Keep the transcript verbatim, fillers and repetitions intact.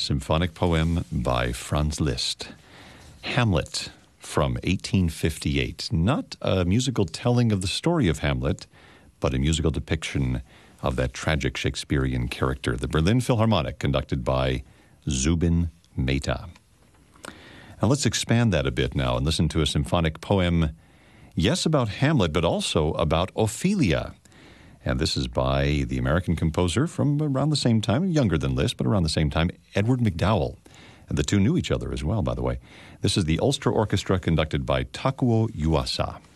Symphonic poem by Franz Liszt. Hamlet from eighteen fifty-eight. Not a musical telling of the story of Hamlet, but a musical depiction of that tragic Shakespearean character. The Berlin Philharmonic, conducted by Zubin Mehta. Now let's expand that a bit now and listen to a symphonic poem, yes, about Hamlet, but also about Ophelia. And this is by the American composer from around the same time, younger than Liszt, but around the same time, Edward MacDowell. And the two knew each other as well, by the way. This is the Ulster Orchestra, conducted by Takuo Yuasa.